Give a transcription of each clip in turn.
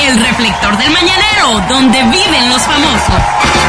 El reflector del mañanero, donde viven los famosos.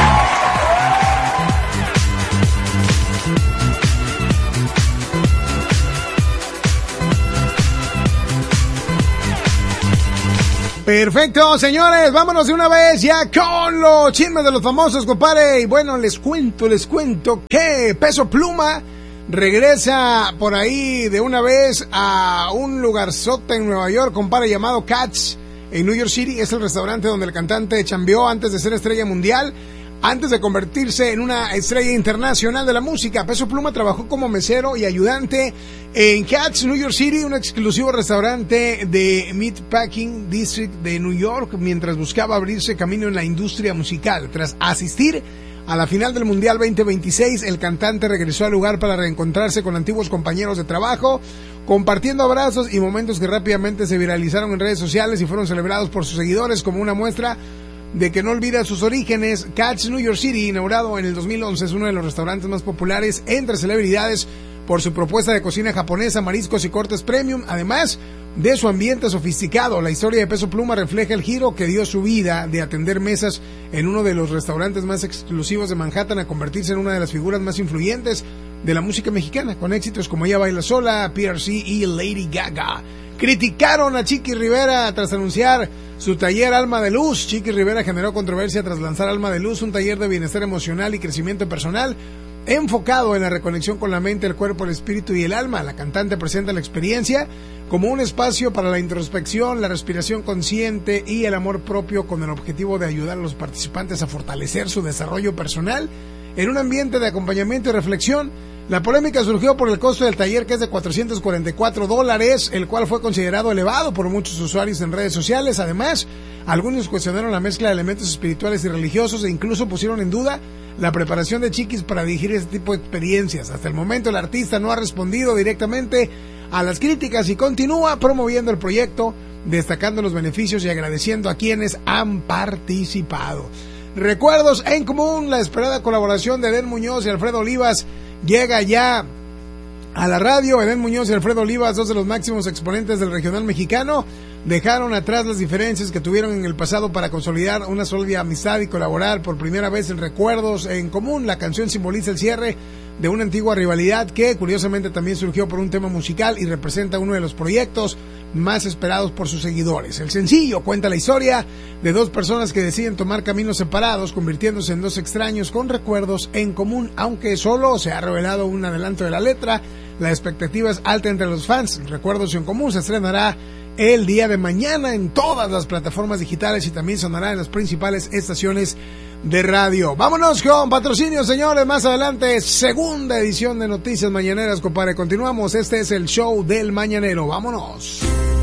Perfecto, señores, vámonos de una vez ya con los chismes de los famosos, compadre. Y bueno, les cuento que Peso Pluma regresa por ahí de una vez a un lugarzote en Nueva York, compadre, llamado Katz, en New York City. Es el restaurante donde el cantante chambeó antes de ser estrella mundial, antes de convertirse en una estrella internacional de la música. Peso Pluma trabajó como mesero y ayudante en Katz, New York City, un exclusivo restaurante de Meatpacking District de New York, mientras buscaba abrirse camino en la industria musical. Tras asistir a la final del Mundial 2026, el cantante regresó al lugar para reencontrarse con antiguos compañeros de trabajo, compartiendo abrazos y momentos que rápidamente se viralizaron en redes sociales y fueron celebrados por sus seguidores como una muestra de que no olvida sus orígenes. Katz, New York City, inaugurado en el 2011, es uno de los restaurantes más populares entre celebridades por su propuesta de cocina japonesa, mariscos y cortes premium, además de su ambiente sofisticado. La historia de Peso Pluma refleja el giro que dio su vida de atender mesas en uno de los restaurantes más exclusivos de Manhattan a convertirse en una de las figuras más influyentes de la música mexicana, con éxitos como Ella Baila Sola, PRC y Lady Gaga. Criticaron a Chiqui Rivera tras anunciar su taller Alma de Luz. Chiqui Rivera generó controversia tras lanzar Alma de Luz, un taller de bienestar emocional y crecimiento personal enfocado en la reconexión con la mente, el cuerpo, el espíritu y el alma. La cantante presenta la experiencia como un espacio para la introspección, la respiración consciente y el amor propio, con el objetivo de ayudar a los participantes a fortalecer su desarrollo personal en un ambiente de acompañamiento y reflexión. La polémica surgió por el costo del taller, que es de $444, el cual fue considerado elevado por muchos usuarios en redes sociales. Además, algunos cuestionaron la mezcla de elementos espirituales y religiosos e incluso pusieron en duda la preparación de Chiquis para dirigir este tipo de experiencias. Hasta el momento el artista no ha respondido directamente a las críticas y continúa promoviendo el proyecto, destacando los beneficios y agradeciendo a quienes han participado. Recuerdos en común, la esperada colaboración de Edén Muñoz y Alfredo Olivas llega ya a la radio. Edén Muñoz y Alfredo Olivas, dos de los máximos exponentes del regional mexicano, dejaron atrás las diferencias que tuvieron en el pasado para consolidar una sólida amistad y colaborar por primera vez en Recuerdos en Común. La canción simboliza el cierre de una antigua rivalidad que curiosamente también surgió por un tema musical y representa uno de los proyectos más esperados por sus seguidores. El sencillo cuenta la historia de dos personas que deciden tomar caminos separados, convirtiéndose en dos extraños con recuerdos en común. Aunque solo se ha revelado un adelanto de la letra, la expectativa es alta entre los fans. Recuerdos en Común se estrenará el día de mañana en todas las plataformas digitales y también sonará en las principales estaciones de radio. Vámonos con patrocinio, señores. Más adelante, segunda edición de Noticias Mañaneras, compadre. Continuamos. Este es el show del Mañanero. Vámonos.